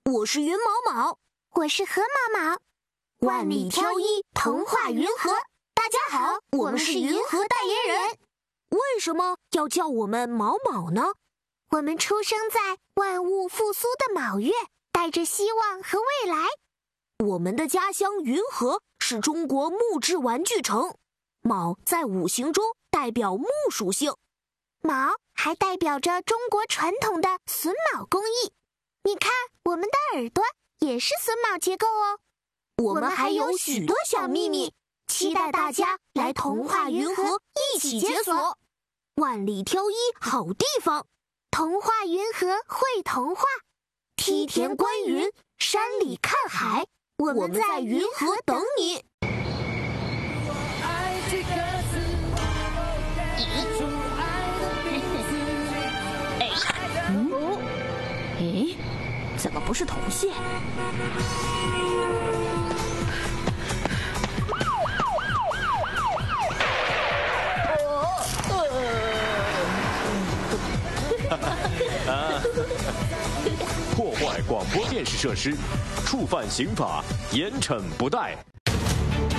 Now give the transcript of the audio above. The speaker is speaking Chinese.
我是云毛毛， 我是河毛毛。 万里挑一，童话云河。大家好，我们是云河代言人。为什么要叫我们毛毛呢？ 我们出生在万物复苏的卯月，带着希望和未来。 我们的家乡云河是中国木质玩具城，卯在五行中代表木属性， 卯还代表着中国传统的榫卯工艺。你看，我们的耳朵也是榫卯结构哦。 我们还有许多小秘密，期待大家来童话云河一起解锁。万里挑一好地方， 童话云河会童话， 梯田观云，山里看海，我们在云河等你。 诶，怎么不是铜线？ 破坏广播电视设施，触犯刑法，严惩不贷。